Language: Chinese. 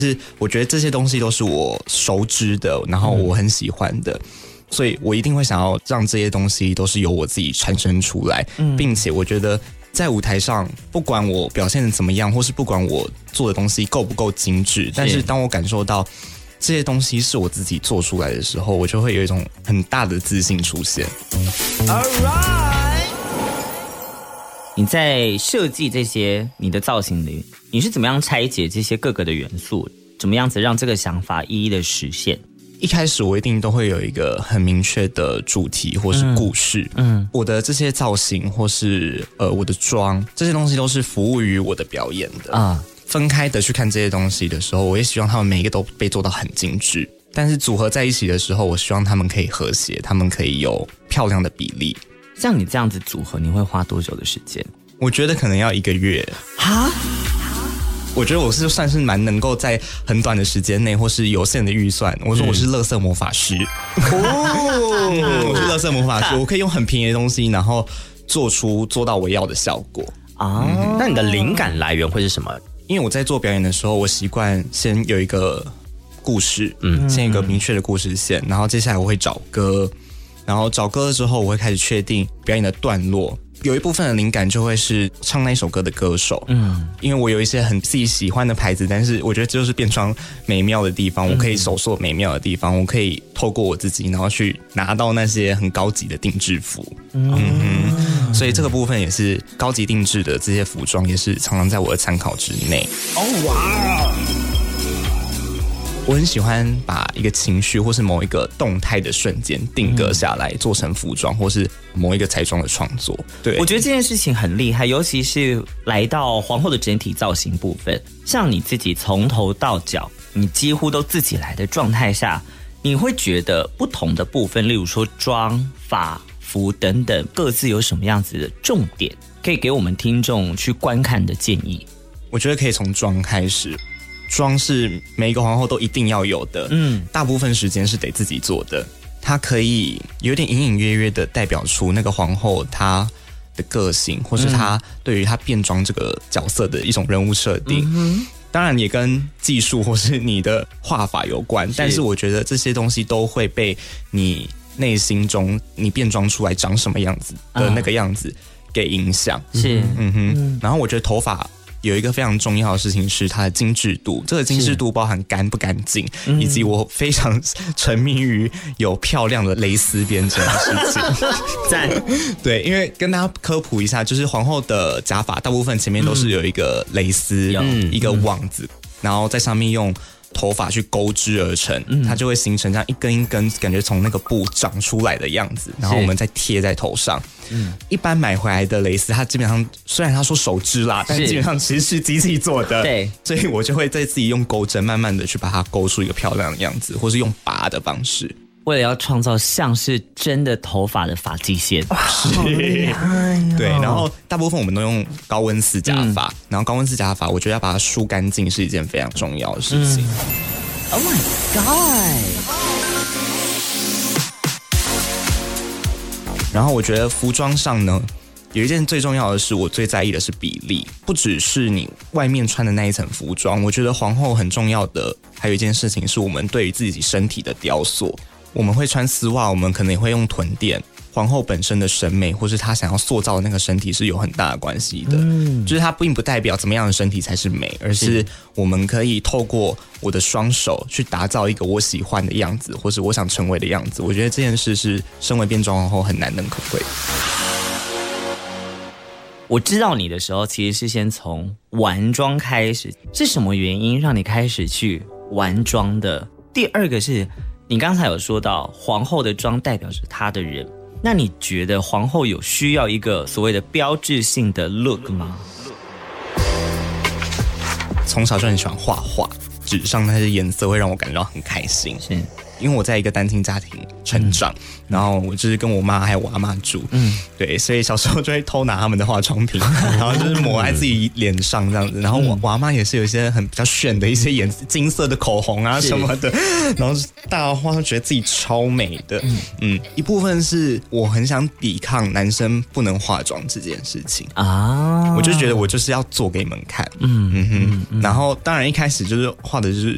是我觉得这些东西都是我熟知的，然后我很喜欢的，所以我一定会想要让这些东西都是由我自己产生出来，并且我觉得在舞台上，不管我表现的怎么样，或是不管我做的东西够不够精致，但是当我感受到这些东西是我自己做出来的时候，我就会有一种很大的自信出现。 你在设计这些你的造型里，你是怎么样拆解这些各个的元素，怎么样子让这个想法一一的实现？ 一开始我一定都会有一个很明确的主题或是故事，我的这些造型或是我的妆，这些东西都是服务于我的表演的啊。分开的去看这些东西的时候，我也希望他们每一个都被做到很精致，但是组合在一起的时候，我希望他们可以和谐，他们可以有漂亮的比例。 像你这样子组合，你会花多久的时间？ 我觉得可能要1个月。 哈？ 我觉得我是算是蛮能够在很短的时间内，或是有限的预算，我说我是垃圾魔法师。我是垃圾魔法师，我可以用很便宜的东西，然后做到我要的效果啊。那你的灵感来源会是什么？ 因为我在做表演的时候，我习惯先有一个故事，先有一个明确的故事线，然后接下来我会找歌，然后找歌之后，我会开始确定表演的段落。有一部分的灵感就会是唱那首歌的歌手，因为我有一些很自己喜欢的牌子，但是我觉得这就是变装美妙的地方，我可以手做美妙的地方，我可以透过我自己，然后去拿到那些很高级的定制服，所以这个部分也是高级定制的这些服装，也是常常在我的参考之内。我很喜欢把一个情绪或是某一个动态的瞬间定格下来，做成服装或是某一个彩妆的创作。对， 我觉得这件事情很厉害，尤其是来到皇后的整体造型部分，像你自己从头到脚，你几乎都自己来的状态下，你会觉得不同的部分，例如说妆、发、服等等，各自有什么样子的重点，可以给我们听众去观看的建议？ 我觉得可以从妆开始。妆是每一个皇后都一定要有的，大部分时间是得自己做的。它可以有点隐隐约约的代表出那个皇后她的个性，或是她对于她变装这个角色的一种人物设定。当然也跟技术或是你的画法有关，但是我觉得这些东西都会被你内心中你变装出来长什么样子的那个样子给影响。 是， 然后我觉得头发有一个非常重要的事情是它的精致度，这个精致度包含干不干净，以及我非常沉迷于有漂亮的蕾丝边这件事情。 赞， 对，因为跟大家科普一下，就是皇后的假发大部分前面都是有一个蕾丝，一个网子，然后在上面用头发去勾织而成，它就会形成这样一根一根感觉从那个布长出来的样子，然后我们再贴在头上。一般买回来的蕾丝，它基本上虽然他说手织啦，但基本上其实是机器做的。 对， 所以我就会在自己用钩针慢慢的去把它勾出一个漂亮的样子，或是用拔的方式。 为了要创造像是真的头发的发际线， 好厉害哦。 对，然后大部分我们都用高温丝假发，然后高温丝假发，我觉得要把它梳干净是一件非常重要的事情。 Oh my god！ 然后我觉得服装上呢，有一件最重要的是，我最在意的是比例，不只是你外面穿的那一层服装。我觉得皇后很重要的还有一件事情是我们对于自己身体的雕塑。我们会穿丝袜，我们可能也会用臀垫。皇后本身的审美，或是她想要塑造的那个身体是有很大的关系的。就是它并不代表怎么样的身体才是美，而是我们可以透过我的双手去打造一个我喜欢的样子，或是我想成为的样子。我觉得这件事是身为变装皇后很难能可贵的。 我知道你的时候，其实是先从玩妆开始，是什么原因让你开始去玩妆的？第二个是你刚才有说到皇后的妆代表着她的人，那你觉得皇后有需要一个所谓的标志性的 look 吗？ 从小就很喜欢画画，纸上那些颜色会让我感到很开心。 是因为我在一个单亲家庭成长，然后我就是跟我妈还有我阿嬷住，对，所以小时候就会偷拿他们的化妆品，然后就是抹在自己脸上这样子。然后我阿嬷也是有一些很比较炫的一些颜色，金色的口红啊什么的，然后大家画都觉得自己超美的。一部分是我很想抵抗男生不能化妆这件事情啊，我就觉得我就是要做给你们看。然后当然一开始就是画的就是